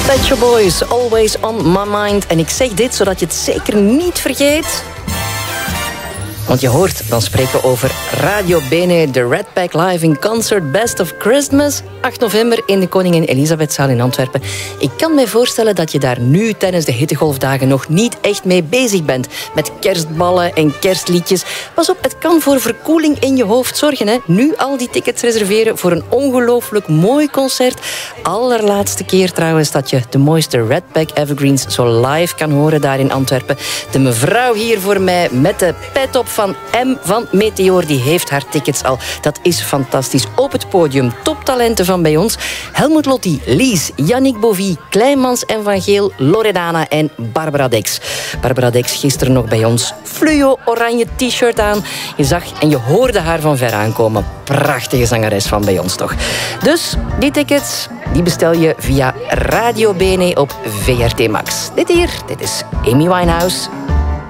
Pet Shop Boys, Always on My Mind. En ik zeg dit zodat je het zeker niet vergeet. Want je hoort, dan spreken we over Radio Bene, de Red Pack Live in Concert Best of Christmas. 8 november in de Koningin Elisabethzaal in Antwerpen. Ik kan me voorstellen dat je daar nu tijdens de hittegolfdagen nog niet echt mee bezig bent. Met kerstballen en kerstliedjes. Pas op, het kan voor verkoeling in je hoofd zorgen. Hè? Nu al die tickets reserveren voor een ongelooflijk mooi concert. Allerlaatste keer trouwens dat je de mooiste Red Pack Evergreens zo live kan horen daar in Antwerpen. De mevrouw hier voor mij met de pet op van M van Meteor, die heeft haar tickets al. Dat is fantastisch. Op het podium toptalenten van bij ons. Helmut Lotti, Lies, Yannick Bovie, Kleinmans en Van Geel, Loredana en Barbara Dex. Barbara Dex gisteren nog bij ons. Fluo oranje t-shirt aan. Je zag en je hoorde haar van ver aankomen. Prachtige zangeres van bij ons toch. Dus die tickets, die bestel je via Radio Bene op VRT Max. Dit is Amy Winehouse.